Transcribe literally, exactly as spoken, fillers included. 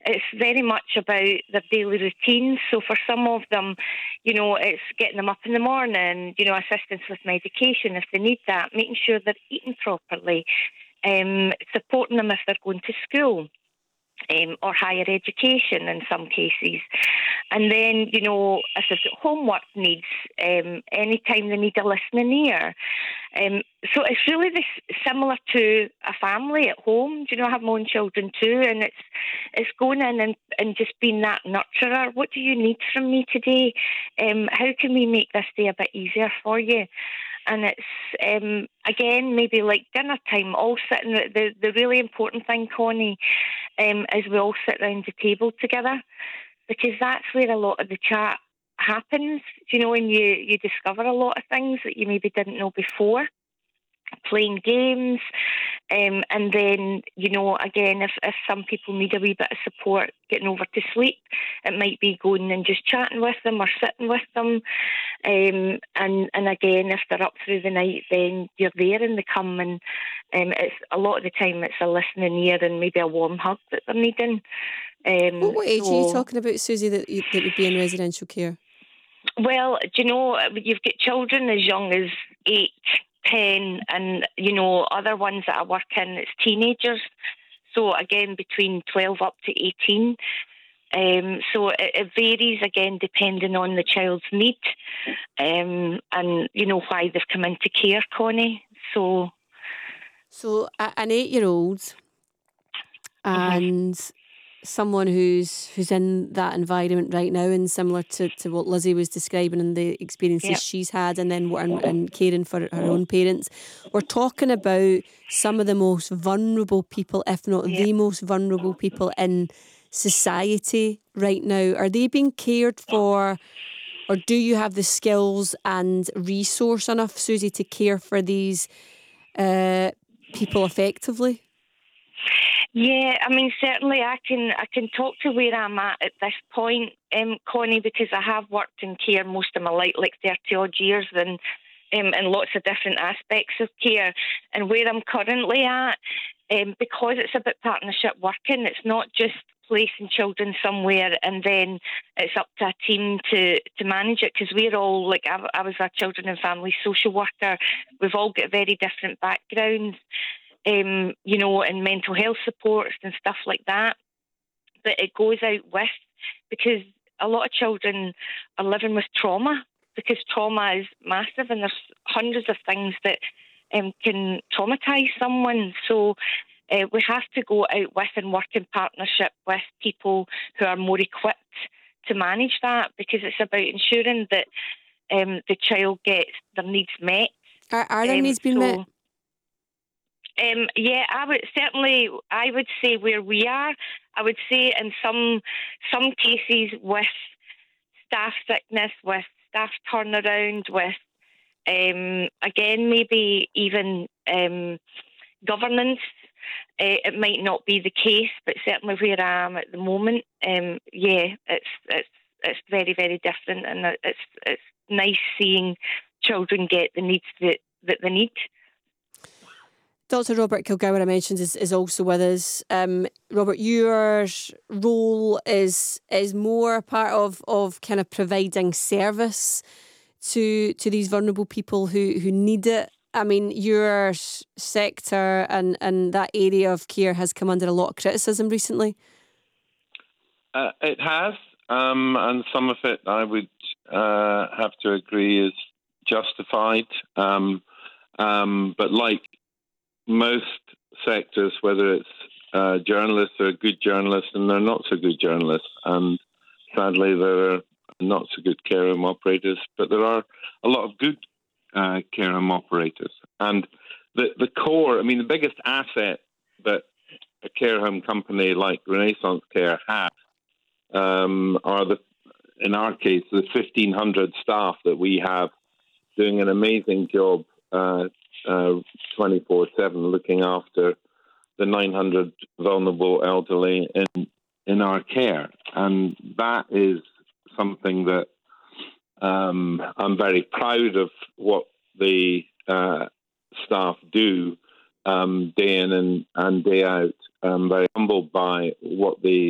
it's very much about their daily routines. So for some of them, you know, it's getting them up in the morning, you know, assistance with medication if they need that, making sure they're eating properly, um, supporting them if they're going to school. Um, or higher education in some cases. And then, you know, if they've got homework needs, um, anytime they need a listening ear. Um, so it's really this similar to a family at home. Do you know, I have my own children too, and it's it's going in and, and just being that nurturer. What do you need from me today? Um, how can we make this day a bit easier for you? And it's, um, again, maybe like dinner time, all sitting, the, the really important thing, Connie, um, is we all sit around the table together, because that's where a lot of the chat happens, you know, and you, you discover a lot of things that you maybe didn't know before. Playing games, um, and then, you know, again, if, if some people need a wee bit of support getting over to sleep, it might be going and just chatting with them or sitting with them. Um, and, and again, if they're up through the night, then you're there and they come, and um, it's a lot of the time it's a listening ear and maybe a warm hug that they're needing. Um, what, what age so, are you talking about, Susie, that, you, that would be in residential care? Well, do you know, you've got children as young as eight, ten, and, you know, other ones that I work in, it's teenagers. So, again, between twelve up to eighteen. Um, so it, it varies, again, depending on the child's need um, and, you know, why they've come into care, Connie. So, so a- an eight-year-old and... Mm-hmm. someone who's who's in that environment right now, and similar to, to what Lizzie was describing and the experiences yep. she's had, and then and, and caring for her own parents. We're talking about some of the most vulnerable people, if not yep. the most vulnerable people in society right now. Are they being cared for, or do you have the skills and resource enough, Susie, to care for these uh, people effectively? Yeah, I mean, certainly I can I can talk to where I'm at at this point, um, Connie, because I have worked in care most of my life, like thirty odd years, and um, in lots of different aspects of care. And where I'm currently at, um, because it's about partnership working, it's not just placing children somewhere and then it's up to a team to, to manage it, because we're all, like, I, I was a children and family social worker. We've all got very different backgrounds. Um, you know, and mental health supports and stuff like that. But it goes out with, because a lot of children are living with trauma, because trauma is massive and there's hundreds of things that um, can traumatise someone. So uh, we have to go out with and work in partnership with people who are more equipped to manage that, because it's about ensuring that um, the child gets their needs met. Are, are their um, needs being so, met? Um, yeah, I would certainly. I would say where we are, I would say in some some cases with staff sickness, with staff turnaround, with um, again maybe even um, governance. Uh, it might not be the case, but certainly where I am at the moment, um, yeah, it's it's it's very very different, and it's it's nice seeing children get the needs that, that they need. Doctor Robert Kilgour, I mentioned, is, is also with us. Um, Robert, your role is is more part of, of kind of providing service to to these vulnerable people who, who need it. I mean, your sector and, and that area of care has come under a lot of criticism recently. Uh, it has, um, and some of it I would uh, have to agree is justified. Um, um, but like most sectors, whether it's uh, journalists or good journalists, and they're not so good journalists, and sadly there are not so good care home operators, but there are a lot of good uh, care home operators. And the, the core, I mean, the biggest asset that a care home company like Renaissance Care has um, are, the, in our case, the fifteen hundred staff that we have doing an amazing job uh, uh, twenty-four seven looking after the nine hundred vulnerable elderly in, in our care. And that is something that um, I'm very proud of what the uh, staff do um, day in and, and day out. I'm very humbled by what they